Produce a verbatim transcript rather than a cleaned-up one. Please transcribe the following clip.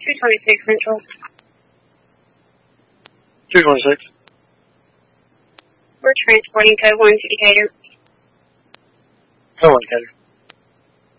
two twenty-six Central. two twenty-six. We're transporting code one to Decatur. Code one, Decatur.